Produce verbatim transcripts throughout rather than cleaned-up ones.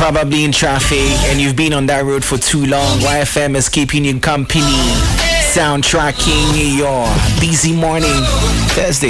probably in traffic and you've been on that road for too long, Y F M is keeping you company, soundtracking your busy morning Thursday.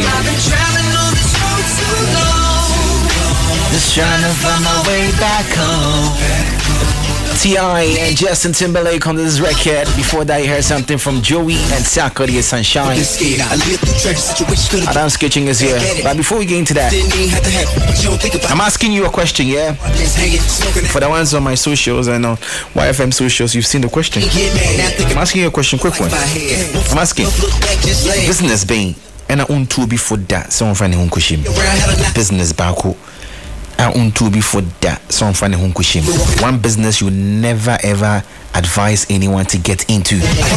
Just trying to find my way back home. T I and Justin Timberlake on this record. Before that, you heard something from Joey and Sakari Sunshine. Adam's Kitchen is here. But before we get into that, I'm asking you a question, yeah? For the ones on my socials and on Y F M socials, you've seen the question. I'm asking you a question, quick one. I'm asking, business being, and I own two before that, someone finding home kushim. Business baku. I own two before that, someone finding home kushim. One business you never ever advise anyone to get into.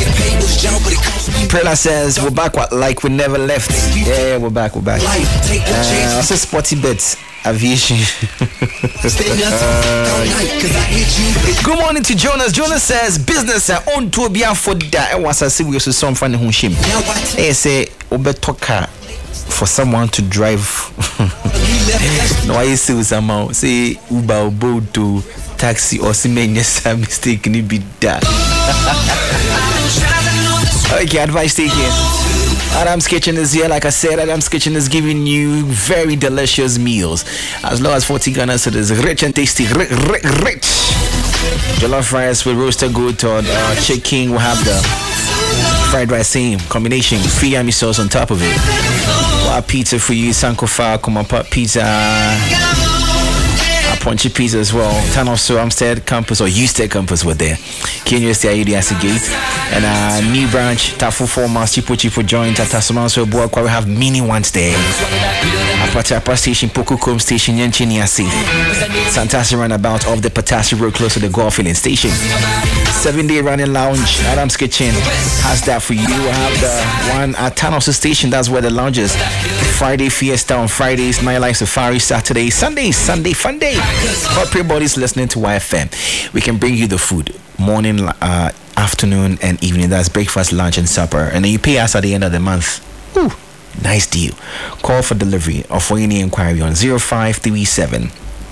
Prela says, we're back like we never left. Yeah, yeah, we're back, we're back. Uh, I said Sporty Bets, Aviation. uh, Good morning to Jonas. Jonas says, business I own two before that. And once I see we also someone finding home shim. Hey, say, Obetoka. For someone to drive no I see somehow say Uber or boat to taxi or see many mistake ni be that. Okay, advice taken. Adam's Kitchen is here. Like I said, Adam's Kitchen is giving you very delicious meals as low as forty Ghana, so it is rich and tasty. Rich, rich, rich. Jollof rice with roasted goat or uh, chicken. We'll have the fried rice, same combination, free yummy sauce on top of it. Well, pizza for you, Sankofa, Kumapa pizza, a punchy pizza as well. Town of So Amstead campus or Eusted campus were there. Kenya State I U D S Gate and a new branch, Tafu Formas, Chipo Chipo joint at Tasman. So we have mini ones there. Apatapa Station, Pokukom Station, Yanchiniasi, Santasi Runabout of the Patasi Road close to the golf filling station. Seven day running lounge, Adam's Kitchen has that for you. I have the one at Thanos Station, that's where the lounge is. Friday Fiesta on Fridays, Nightlife Safari Saturday, Sunday, Sunday Fun Day. Corporate bodies listening to Y F M. We can bring you the food, morning, uh, afternoon, and evening. That's breakfast, lunch, and supper. And then you pay us at the end of the month. Ooh, nice deal. Call for delivery or for any inquiry on zero five three seven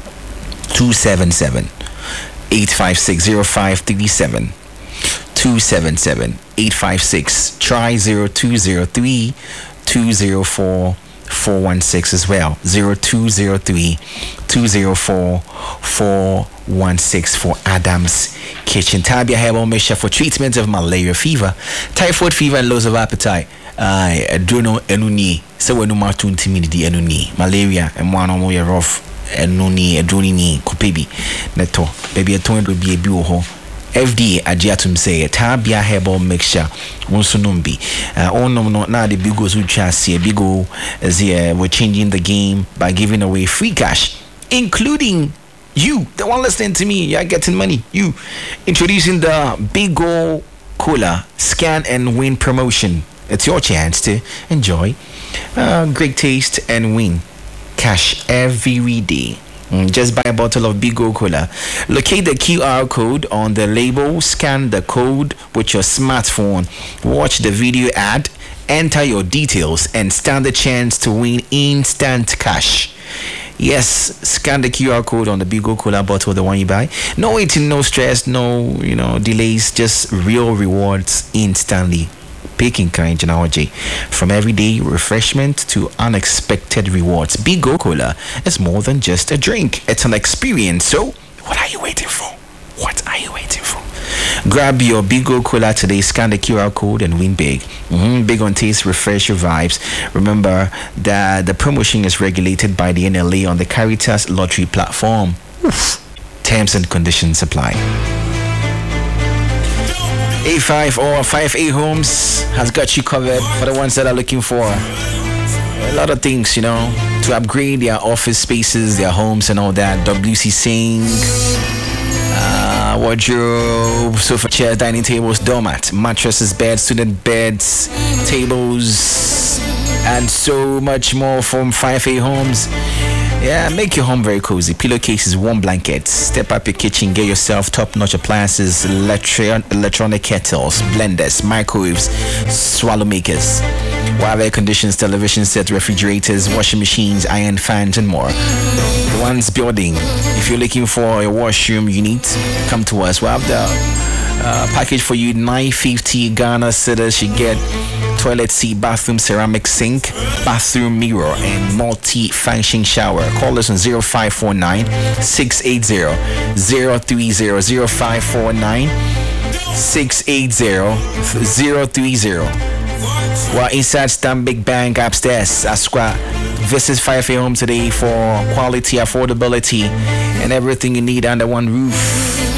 two seven seven eight five six zero five three seven two seven seven eight five six. Try zero two zero three two zero four four one six as well. zero two zero three two zero four four one six for Adam's Kitchen. Tabia Herbal Mixture for treatment of malaria fever, typhoid fever, and loss of appetite. I adreno enuni. So when you mark intimidity enuni malaria and one or more rough enuni adroni kopebi neto baby a tone will be a buho. F D A ajiatum say Tabia Herbal Mixture wonsunumbi. Uh oh no no now the bigos who chassis bigo as here we're changing the game by giving away free cash, including you, the one listening to me. You're getting money. You introducing the Bigo Cola Scan and Win promotion. It's your chance to enjoy uh, great taste and win cash every day. Just buy a bottle of Bigo Cola. Locate the Q R code on the label, scan the code with your smartphone, watch the video ad, enter your details, and stand the chance to win instant cash. Yes, scan the Q R code on the Bigo Cola bottle, the one you buy. No waiting, no stress, no you know delays, just real rewards instantly. Picking kind technology from everyday refreshment to unexpected rewards. Bigo Cola is more than just a drink, it's an experience. So what are you waiting for? What are you waiting for? Grab your Bigo Cola today, scan the Q R code and win big. Mm-hmm. Big on taste, refresh your vibes. Remember that the promotion is regulated by the N L A on the Caritas Lottery platform. Oof. Terms and conditions apply. A five or five A Homes has got you covered for the ones that are looking for a lot of things, you know, to upgrade their office spaces, their homes and all that. W C sink, uh, wardrobe, sofa chairs, dining tables, doormat, mattresses, beds, student beds, tables, and so much more from five A Homes. Yeah, make your home very cozy. Pillowcases, warm blankets. Step up your kitchen, get yourself top-notch appliances, electri- electronic kettles, blenders, microwaves, swallow makers, wire air conditions, television sets, refrigerators, washing machines, iron fans, and more. The one's building. If you're looking for a washroom unit, come to us. We have the uh, package for you. nine fifty Ghana cedis. You get toilet seat, bathroom ceramic sink, bathroom mirror, and multi-function shower. Call us on zero five four nine, six eight zero, zero three zero, zero five four nine, six eight zero, zero three zero. We're inside Stanbic Bank upstairs. Asqua. Visit five A home today for quality, affordability, and everything you need under one roof.